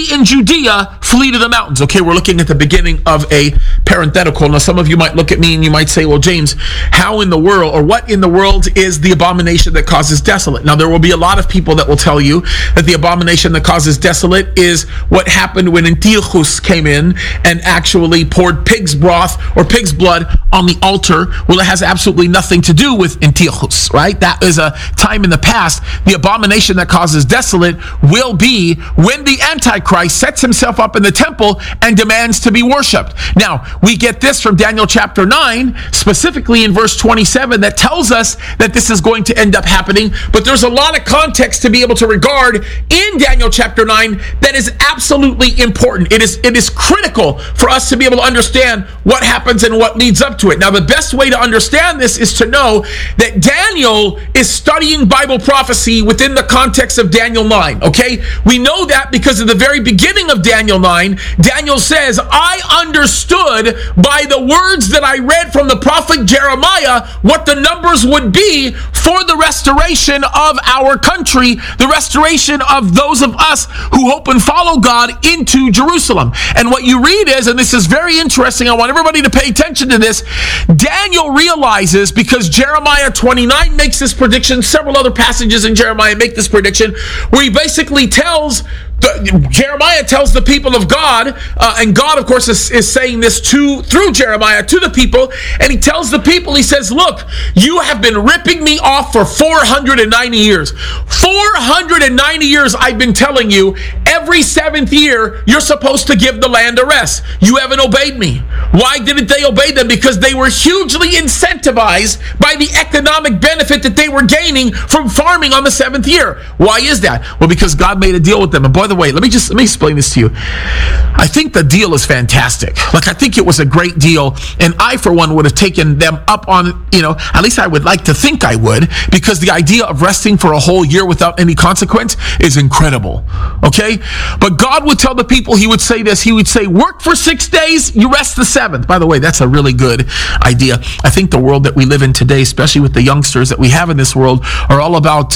ye in Judea, flee to the mountains. Okay, we're looking at the beginning of a parenthetical. Now, some of you might look at me and you might say, well, James, how in the world, or what in the world is the abomination that causes desolate? Now, there will be a lot of people that will tell you that the abomination that causes desolate is what happened when Antiochus came in and actually poured pig's broth or pig's blood on the altar. Well, it has absolutely nothing to do with Antiochus, right? That is a time in the past. The abomination that causes desolate will be when the Antichrist sets himself up in the temple and demands to be worshipped. Now, we get this from Daniel chapter 9, specifically in verse 27, that tells us that this is going to end up happening, but there's a lot of context to be able to regard in Daniel chapter 9 that is absolutely important. It is critical for us to be able to understand what happens and what leads up to it. Now, the best way to understand this is to know that Daniel is studying Bible prophecy within the context of Daniel 9, okay? We know that because at the very beginning of Daniel 9, Daniel says, I understood by the words that I read from the prophet Jeremiah what the numbers would be for the restoration of our country, the restoration of those of us who hope and follow God into Jerusalem. And what you read is, and this is very interesting, I want everybody to pay attention to this, Daniel realizes, because Jeremiah 29 makes this prediction, several other passages in Jeremiah make this prediction, where he basically tells Jeremiah tells the people of God, and God, of course, is saying this through Jeremiah to the people, and he tells the people, he says, look, you have been ripping me off for 490 years. 490 years I've been telling you, every seventh year, you're supposed to give the land a rest. You haven't obeyed me. Why didn't they obey them? Because they were hugely incentivized by the economic benefit that they were gaining from farming on the seventh year. Why is that? Well, because God made a deal with them. And by the way, let me explain this to you. I think the deal is fantastic. Like, I think it was a great deal, and I, for one, would have taken them up on, at least I would like to think I would, because the idea of resting for a whole year without any consequence is incredible, okay? But God would tell the people, he would say this, he would say, work for 6 days, you rest the seventh. By the way, that's a really good idea. I think the world that we live in today, especially with the youngsters that we have in this world, are all about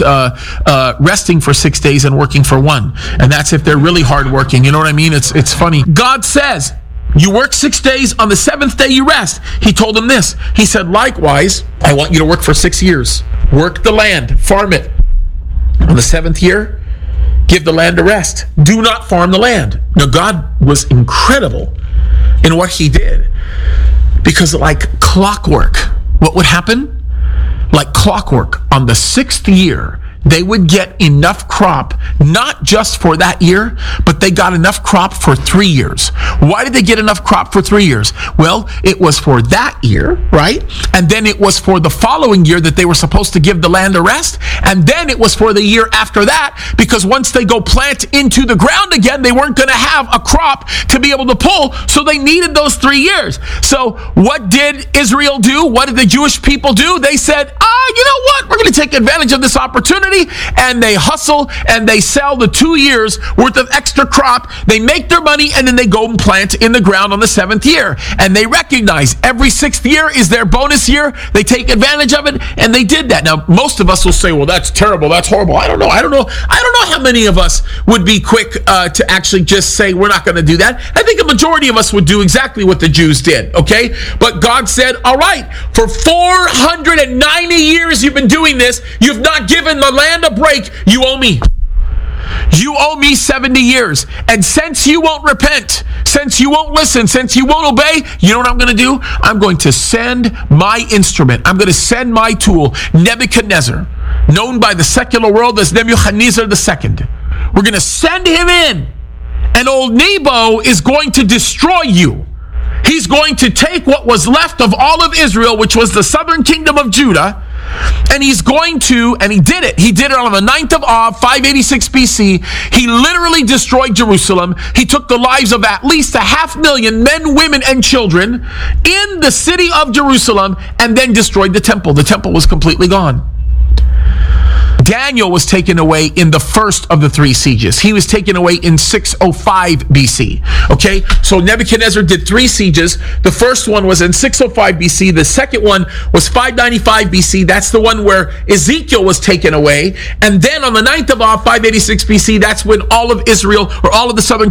resting for 6 days and working for one. And that's if they're really hardworking. You know what I mean? It's funny. God says, you work 6 days, on the seventh day you rest. He told them this. He said, likewise, I want you to work for 6 years. Work the land, farm it. On the seventh year, give the land a rest. Do not farm the land. Now, God was incredible in what he did, because like clockwork, what would happen? Like clockwork, on the sixth year, they would get enough crop, not just for that year, but they got enough crop for 3 years. Why did they get enough crop for 3 years? Well, it was for that year, right? And then it was for the following year that they were supposed to give the land a rest. And then it was for the year after that, because once they go plant into the ground again, they weren't going to have a crop to be able to pull. So they needed those 3 years. So what did Israel do? What did the Jewish people do? They said, you know what? We're going to take advantage of this opportunity. And they hustle and they sell the 2 years worth of extra crop. They make their money, and then they go and plant in the ground on the seventh year. And they recognize every sixth year is their bonus year. They take advantage of it, and they did that. Now, most of us will say, well, that's terrible. That's horrible. I don't know how many of us would be quick to actually just say, we're not going to do that. I think a majority of us would do exactly what the Jews did, okay? But God said, all right, for 490 years you've been doing this. You've not given the land a break. You owe me. You owe me 70 years. And since you won't repent, since you won't listen, since you won't obey, you know what I'm going to do? I'm going to send my instrument. I'm going to send my tool, Nebuchadnezzar, known by the secular world as Nebuchadnezzar II. We're going to send him in, and old Nebo is going to destroy you. He's going to take what was left of all of Israel, which was the southern kingdom of Judah, and he's going to, and he did it. He did it on the 9th of Av, 586 BC. He literally destroyed Jerusalem. He took the lives of at least 500,000 men, women, and children in the city of Jerusalem, and then destroyed the temple. The temple was completely gone. Daniel was taken away in the first of the 3 sieges. He was taken away in 605 BC. Okay, so Nebuchadnezzar did 3 sieges. The first one was in 605 BC. The second one was 595 BC. That's the one where Ezekiel was taken away. And then on the 9th of Av, 586 BC, that's when all of Israel, or all of the southern